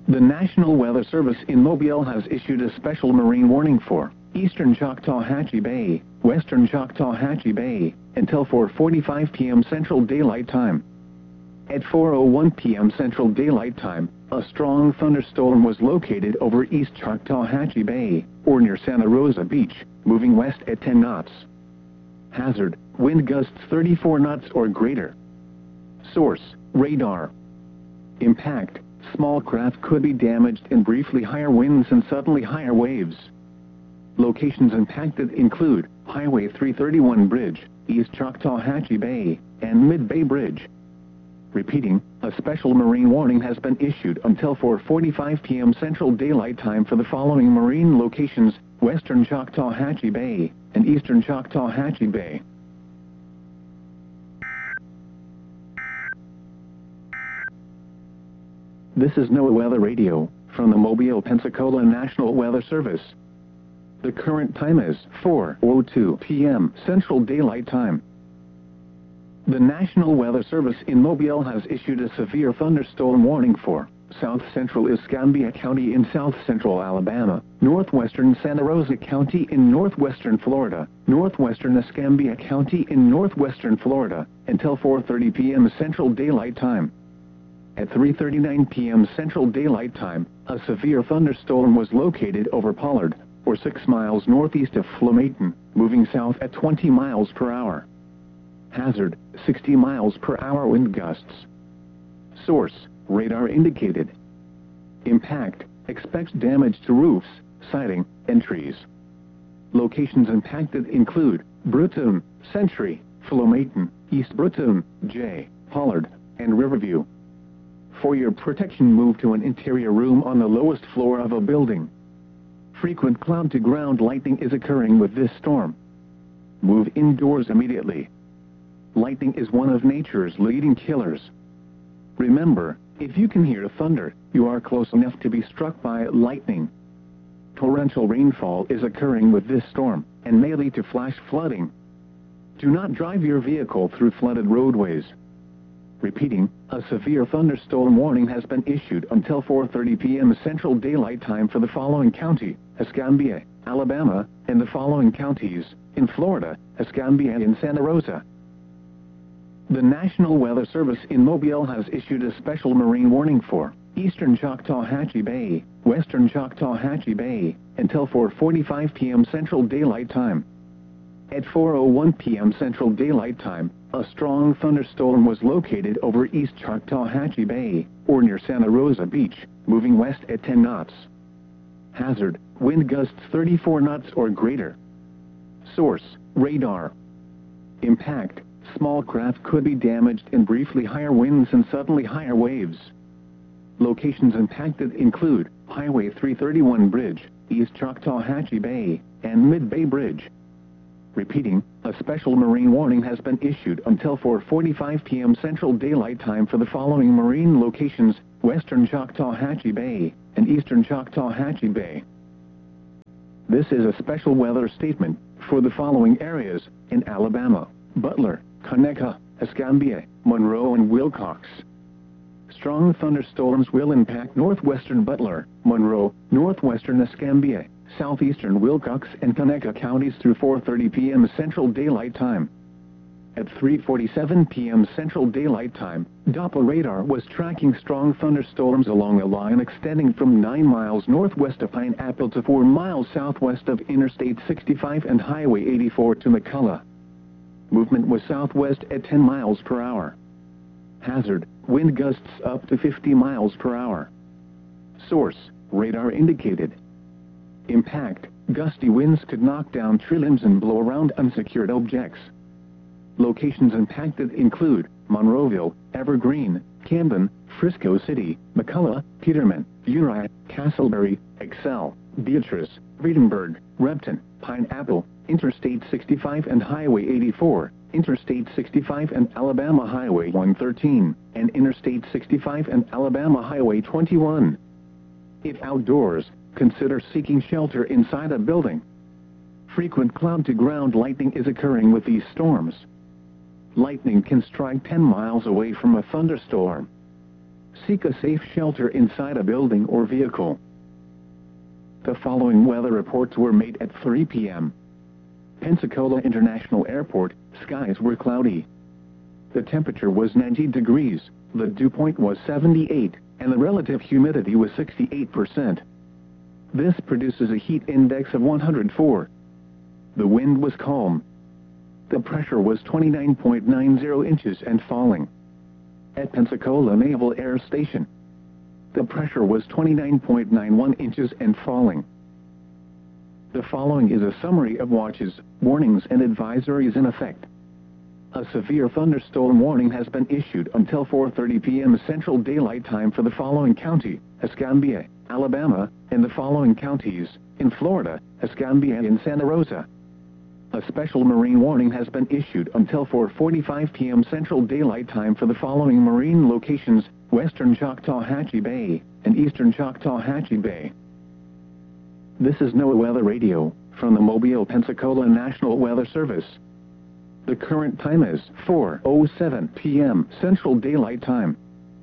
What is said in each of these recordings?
The National Weather Service in Mobile has issued a special marine warning for eastern Choctawhatchee Bay, western Choctawhatchee Bay, until 4:45 p.m. Central Daylight Time. At 4:01 p.m. Central Daylight Time, a strong thunderstorm was located over East Choctawhatchee Bay, or near Santa Rosa Beach, moving west at 10 knots. Hazard: wind gusts 34 knots or greater. Source: radar. Impact: small craft could be damaged in briefly higher winds and suddenly higher waves. Locations impacted include Highway 331 Bridge, East Choctawhatchee Bay, and Mid-Bay Bridge. Repeating, a special marine warning has been issued until 4:45 p.m. Central Daylight Time for the following marine locations: western Choctawhatchee Bay and eastern Choctawhatchee Bay. This is NOAA Weather Radio, from the Mobile, Pensacola National Weather Service. The current time is 4:02 p.m. Central Daylight Time. The National Weather Service in Mobile has issued a severe thunderstorm warning for south central Escambia County in south central Alabama, northwestern Santa Rosa County in northwestern Florida, northwestern Escambia County in northwestern Florida, until 4:30 p.m. Central Daylight Time. At 3:39 p.m. Central Daylight Time, a severe thunderstorm was located over Pollard, or 6 miles northeast of Flomaton, moving south at 20 miles per hour. Hazard: 60 miles per hour wind gusts. Source: radar indicated. Impact: expects damage to roofs, siding, and trees. Locations impacted include Brewton, Century, Flomaton, East Brewton, J, Pollard, and Riverview. For your protection, move to an interior room on the lowest floor of a building. Frequent cloud-to-ground lightning is occurring with this storm. Move indoors immediately. Lightning is one of nature's leading killers. Remember, if you can hear thunder, you are close enough to be struck by lightning. Torrential rainfall is occurring with this storm, and may lead to flash flooding. Do not drive your vehicle through flooded roadways. Repeating, a severe thunderstorm warning has been issued until 4:30 p.m. Central Daylight Time for the following county: Escambia, Alabama, and the following counties: in Florida, Escambia and Santa Rosa. The National Weather Service in Mobile has issued a special marine warning for eastern Choctawhatchee Bay, western Choctawhatchee Bay, until 4:45 p.m. Central Daylight Time. At 4:01 p.m. Central Daylight Time, a strong thunderstorm was located over East Choctawhatchee Bay, or near Santa Rosa Beach, moving west at 10 knots. Hazard: wind gusts 34 knots or greater. Source: radar. Impact: small craft could be damaged in briefly higher winds and suddenly higher waves. Locations impacted include Highway 331 Bridge, East Choctawhatchee Bay, and Mid-Bay Bridge. Repeating, a special marine warning has been issued until 4:45 p.m. Central Daylight Time for the following marine locations: western Choctawhatchee Bay and eastern Choctawhatchee Bay. This is a special weather statement for the following areas in Alabama: Butler, Conecuh, Escambia, Monroe, and Wilcox. Strong thunderstorms will impact northwestern Butler, Monroe, northwestern Escambia, southeastern Wilcox, and Conecuh counties through 4:30 p.m. Central Daylight Time. At 3:47 p.m. Central Daylight Time, Doppler radar was tracking strong thunderstorms along a line extending from 9 miles northwest of Pineapple to 4 miles southwest of Interstate 65 and Highway 84 to McCullough. Movement was southwest at 10 miles per hour. Hazard: wind gusts up to 50 miles per hour. Source: radar indicated. Impact: gusty winds could knock down tree limbs and blow around unsecured objects. Locations impacted include Monroeville, Evergreen, Camden, Frisco City, McCullough, Peterman, Uriah, Castleberry, Excel, Beatrice, Friedenberg, Repton, Pineapple, Interstate 65 and Highway 84, Interstate 65 and Alabama Highway 113, and Interstate 65 and Alabama Highway 21. If outdoors, consider seeking shelter inside a building. Frequent cloud-to-ground lightning is occurring with these storms. Lightning can strike 10 miles away from a thunderstorm. Seek a safe shelter inside a building or vehicle. The following weather reports were made at 3 p.m. Pensacola International Airport, skies were cloudy. The temperature was 90 degrees, the dew point was 78, and the relative humidity was 68%. This produces a heat index of 104. The wind was calm. The pressure was 29.90 inches and falling. At Pensacola Naval Air Station, the pressure was 29.91 inches and falling. The following is a summary of watches, warnings and advisories in effect. A severe thunderstorm warning has been issued until 4:30 p.m. Central Daylight Time for the following county, Escambia, Alabama, and the following counties, in Florida, Escambia and Santa Rosa. A special marine warning has been issued until 4:45 p.m. Central Daylight Time for the following marine locations, Western Choctawhatchee Bay, and Eastern Choctawhatchee Bay. This is NOAA Weather Radio, from the Mobile, Pensacola National Weather Service. The current time is 4:07 p.m. Central Daylight Time.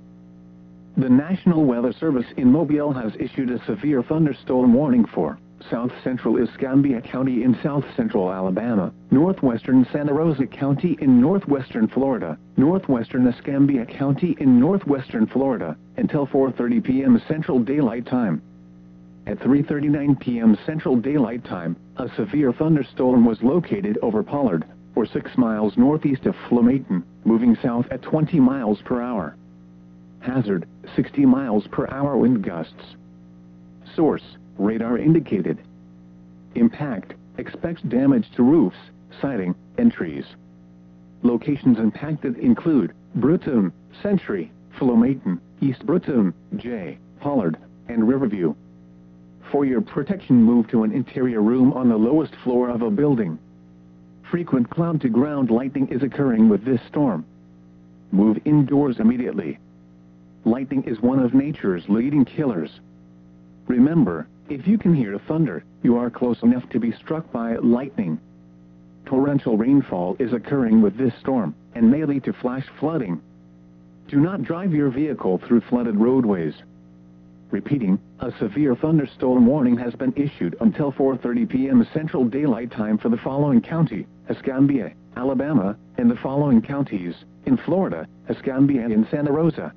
The National Weather Service in Mobile has issued a severe thunderstorm warning for South Central Escambia County in South Central Alabama, Northwestern Santa Rosa County in Northwestern Florida, Northwestern Escambia County in Northwestern Florida, until 4:30 p.m. Central Daylight Time. At 3:39 p.m. Central Daylight Time, a severe thunderstorm was located over Pollard, or 6 miles northeast of Flomaton, moving south at 20 miles per hour. Hazard, 60 miles per hour wind gusts. Source, radar indicated. Impact, expects damage to roofs, siding, and trees. Locations impacted include Brewton, Century, Flomaton, East Brewton, J, Pollard, and Riverview. For your protection, move to an interior room on the lowest floor of a building. Frequent cloud-to-ground lightning is occurring with this storm. Move indoors immediately. Lightning is one of nature's leading killers. Remember, if you can hear thunder, you are close enough to be struck by lightning. Torrential rainfall is occurring with this storm, and may lead to flash flooding. Do not drive your vehicle through flooded roadways. Repeating, a severe thunderstorm warning has been issued until 4:30 p.m. Central Daylight Time for the following county, Escambia, Alabama, and the following counties, in Florida, Escambia and Santa Rosa.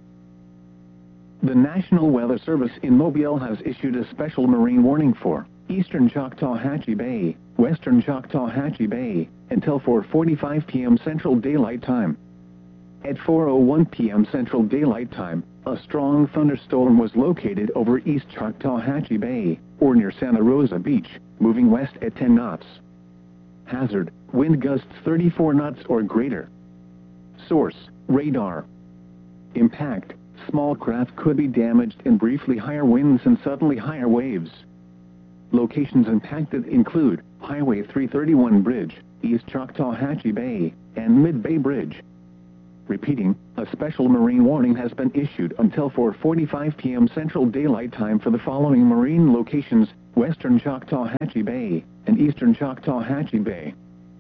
The National Weather Service in Mobile has issued a special marine warning for Eastern Choctawhatchee Bay, Western Choctawhatchee Bay, until 4:45 p.m. Central Daylight Time. At 4:01 p.m. Central Daylight Time, a strong thunderstorm was located over East Choctawhatchee Bay, or near Santa Rosa Beach, moving west at 10 knots. Hazard, wind gusts 34 knots or greater. Source, radar. Impact, small craft could be damaged in briefly higher winds and suddenly higher waves. Locations impacted include Highway 331 Bridge, East Choctawhatchee Bay, and Mid-Bay Bridge. Repeating, a special marine warning has been issued until 4:45 p.m. Central Daylight Time for the following marine locations, Western Choctawhatchee Bay, and Eastern Choctawhatchee Bay.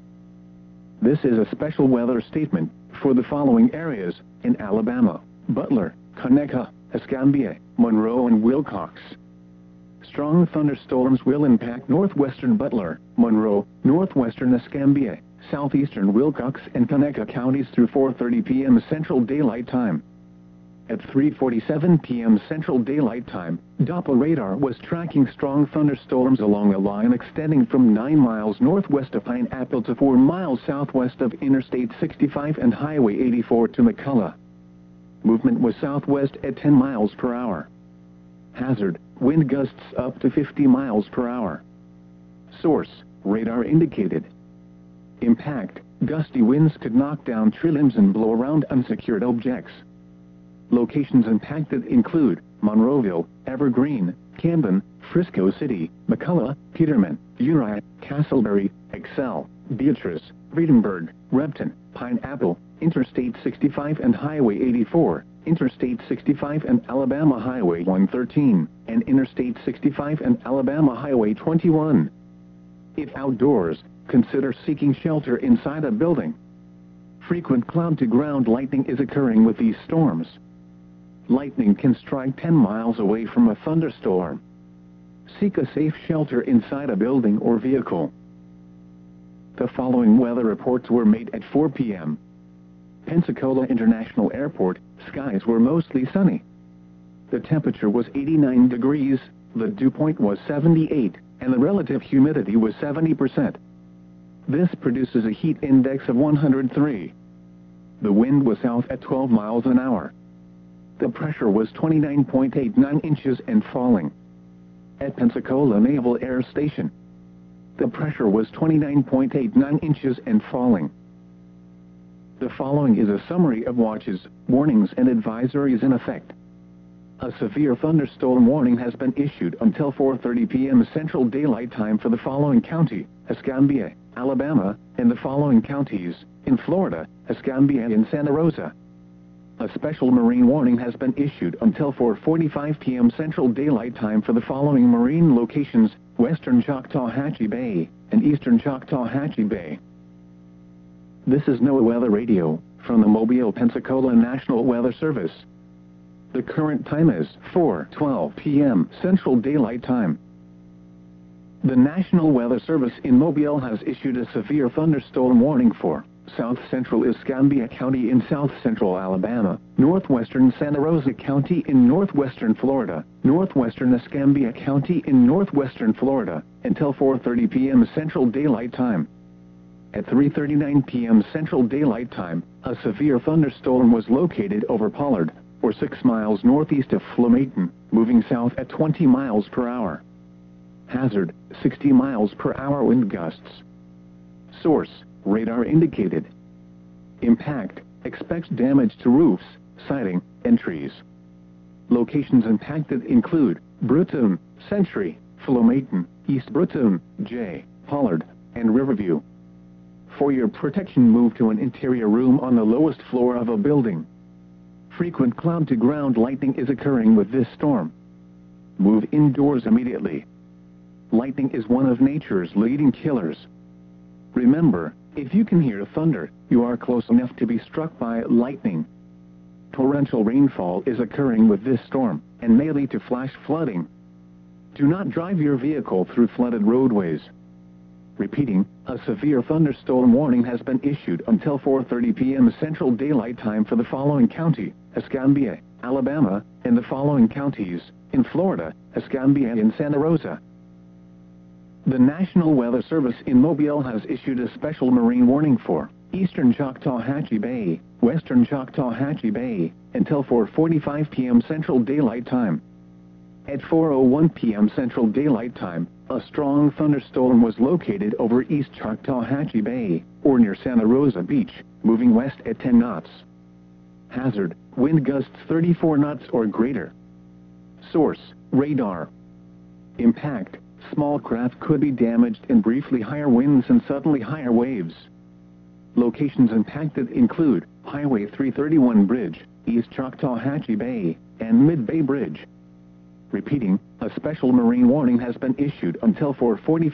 This is a special weather statement for the following areas, in Alabama: Butler, Conecuh, Escambia, Monroe and Wilcox. Strong thunderstorms will impact northwestern Butler, Monroe, northwestern Escambia, southeastern Wilcox and Conecuh counties through 4:30 p.m. Central Daylight Time. At 3:47 p.m. Central Daylight Time, Doppler radar was tracking strong thunderstorms along a line extending from 9 miles northwest of Pineapple to 4 miles southwest of Interstate 65 and Highway 84 to McCullough. Movement was southwest at 10 miles per hour. Hazard, wind gusts up to 50 miles per hour. Source, radar indicated. Impact, gusty winds could knock down tree limbs and blow around unsecured objects. Locations impacted include Monroeville, Evergreen, Camden, Frisco City, McCullough, Peterman, Uriah, Castleberry, Excel, Beatrice, Friedenberg, Repton, Pineapple, Interstate 65 and Highway 84, Interstate 65 and Alabama Highway 113, and Interstate 65 and Alabama Highway 21. If outdoors, consider seeking shelter inside a building. Frequent cloud-to-ground lightning is occurring with these storms. lightning can strike 10 miles away from a thunderstorm. Seek a safe shelter inside a building or vehicle. The following weather reports were made at 4 p.m. Pensacola International Airport, skies were mostly sunny. The temperature was 89 degrees, the dew point was 78, and the relative humidity was 70%. This produces a heat index of 103. The wind was south at 12 miles an hour. The pressure was 29.89 inches and falling. At Pensacola Naval Air Station, the pressure was 29.89 inches and falling. The following is a summary of watches, warnings and advisories in effect. A severe thunderstorm warning has been issued until 4:30 p.m. Central Daylight Time for the following county, Escambia, Alabama, and the following counties, in Florida, Escambia and Santa Rosa. A special marine warning has been issued until 4:45 p.m. Central Daylight Time for the following marine locations, Western Choctawhatchee Bay, and Eastern Choctawhatchee Bay. This is NOAA Weather Radio, from the Mobile, Pensacola National Weather Service. The current time is 4:12 p.m. Central Daylight Time. The National Weather Service in Mobile has issued a severe thunderstorm warning for South Central Escambia County in South Central Alabama, Northwestern Santa Rosa County in Northwestern Florida, Northwestern Escambia County in Northwestern Florida, until 4:30 p.m. Central Daylight Time. At 3:39 p.m. Central Daylight Time, a severe thunderstorm was located over Pollard, or 6 miles northeast of Flomaton, moving south at 20 miles per hour. Hazard, 60 miles per hour wind gusts. Source, radar indicated. Impact, expects damage to roofs, siding, and trees. Locations impacted include Brewton, Century, Flomaton, East Brewton, J, Pollard, and Riverview. For your protection, move to an interior room on the lowest floor of a building. Frequent cloud-to-ground lightning is occurring with this storm. Move indoors immediately. Lightning is one of nature's leading killers. Remember, if you can hear thunder, you are close enough to be struck by lightning. Torrential rainfall is occurring with this storm, and may lead to flash flooding. Do not drive your vehicle through flooded roadways. Repeating, a severe thunderstorm warning has been issued until 4:30 p.m. Central Daylight Time for the following county, Escambia, Alabama, and the following counties, in Florida, Escambia and Santa Rosa. The National Weather Service in Mobile has issued a special marine warning for Eastern Choctawhatchee Bay, Western Choctawhatchee Bay, until 4:45 p.m. Central Daylight Time. At 4:01 p.m. Central Daylight Time, a strong thunderstorm was located over East Choctawhatchee Bay, or near Santa Rosa Beach, moving west at 10 knots. Hazard, wind gusts 34 knots or greater. Source, radar. Impact, small craft could be damaged in briefly higher winds and suddenly higher waves. Locations impacted include Highway 331 Bridge, East Choctawhatchee Bay, and Mid-Bay Bridge. Repeating, a special marine warning has been issued until 4:45